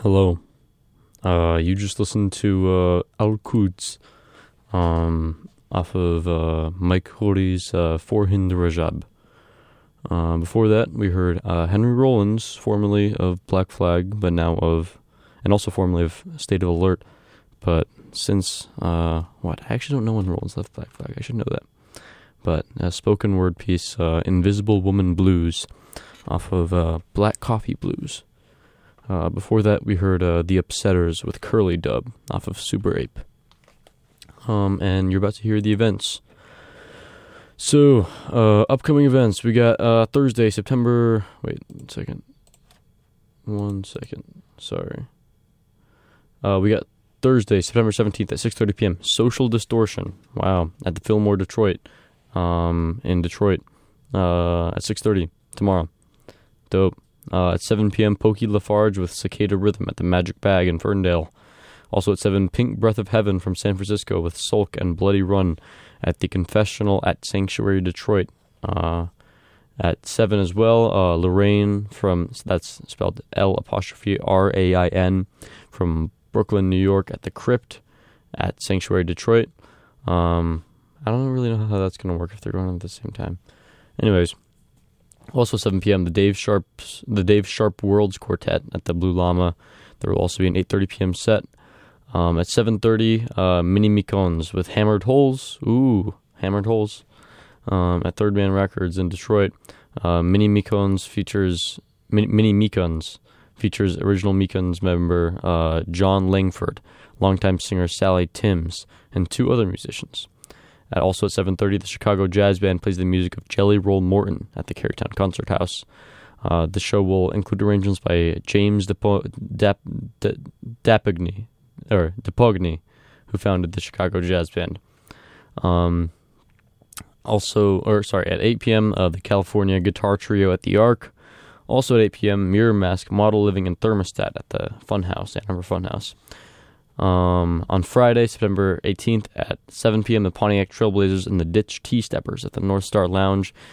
Hello. You just listened to Al Quds off of Mike Hori's Vorhin Rajab. Before that, we heard Henry Rollins, formerly of Black Flag, but now and also formerly of State of Alert. But since, I actually don't know when Rollins left Black Flag. I should know that. But a spoken word piece, Invisible Woman Blues, off of Black Coffee Blues. Before that, we heard The Upsetters with Curly Dub off of Super Ape. And you're about to hear the events. So, upcoming events. We got Thursday, September... Wait, one second. Sorry. We got Thursday, September 17th at 6:30 p.m. Social Distortion. Wow. At the Fillmore, Detroit. In Detroit. At 6:30 tomorrow. Dope. At 7 p.m., Pokey Lafarge with Cicada Rhythm at the Magic Bag in Ferndale. Also at 7, Pink Breath of Heaven from San Francisco with Sulk and Bloody Run at the Confessional at Sanctuary Detroit. At 7 as well, Lorraine that's spelled L'Rain, from Brooklyn, New York at the Crypt at Sanctuary Detroit. I don't really know how that's going to work if they're going on at the same time. Anyways. Also 7 p.m., the Dave Sharp Worlds Quartet at the Blue Llama. There will also be an 8:30 p.m. set. At 7:30, Mini Micons with Hammered Holes. Ooh, Hammered Holes. At Third Man Records in Detroit. Mini Micons features original Micons member John Langford, longtime singer Sally Timms, and 2 other musicians. Also at 7:30, the Chicago Jazz Band plays the music of Jelly Roll Morton at the Carytown Concert House. The show will include arrangements by James DePogny, who founded the Chicago Jazz Band. At 8 p.m., the California Guitar Trio at the Arc. Also at 8 p.m., Mirror Mask, Model Living and Thermostat at the Funhouse, Ann Arbor Funhouse. On Friday, September 18th at 7 p.m., the Pontiac Trailblazers and the Ditch Tea Steppers at the North Star Lounge